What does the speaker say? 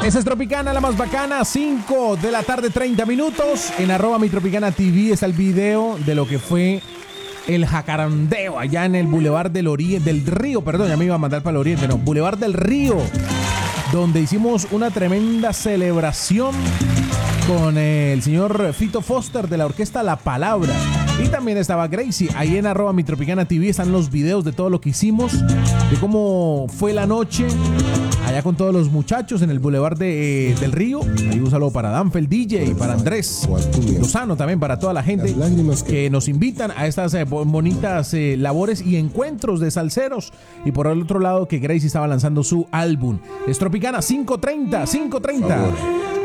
Esa es Tropicana, la más bacana, 5 de la tarde, 30 minutos. En @mitropicana.tv está el video de lo que fue el jacarandeo allá en el Boulevard del Río, perdón, ya me iba a mandar para el Oriente, no, Boulevard del Río, donde hicimos una tremenda celebración con el señor Fito Foster de la orquesta La Palabra. Y también estaba Gracie. Ahí en @mitropicana.tv están los videos de todo lo que hicimos, de cómo fue la noche allá con todos los muchachos en el Boulevard del Río. Ahí un saludo para Danfel DJ, para Andrés Lozano, también para toda la gente que nos invitan a estas bonitas labores y encuentros de salseros. Y por el otro lado que Gracie estaba lanzando su álbum. Es Tropicana 530.